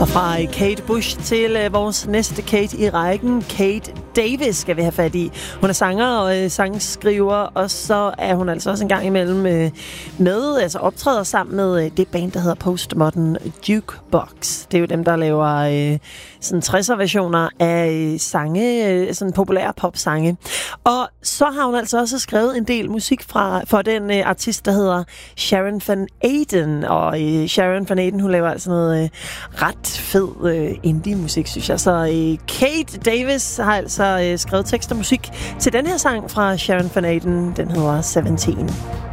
Og fra Kate Bush til vores næste Kate i rækken, Kate Davis skal vi have fat i. Hun er sanger og sangskriver, og så er hun altså også en gang imellem optræder sammen med det band, der hedder Postmodern Jukebox. Det er jo dem, der laver sådan 60'er versioner af sange, sådan populære popsange. Og så har hun altså også skrevet en del musik for den artist, der hedder Sharon Van Eden. Og Sharon Van Eden, hun laver altså noget ret fed indie-musik, synes jeg. Så Kate Davis har altså skrevet tekst og musik til den her sang fra Sharon Van Eden. Den hedder 17.